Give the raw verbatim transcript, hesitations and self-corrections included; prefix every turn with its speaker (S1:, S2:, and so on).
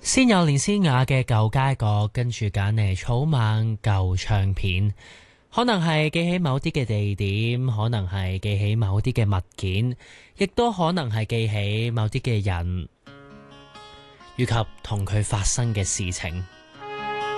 S1: 先有連詩雅嘅舊街角，跟住揀嚟草蜢舊唱片，可能係記起某啲嘅地點，可能係記起某啲嘅物件，亦都可能係記起某啲嘅人，以及同佢發生嘅事情。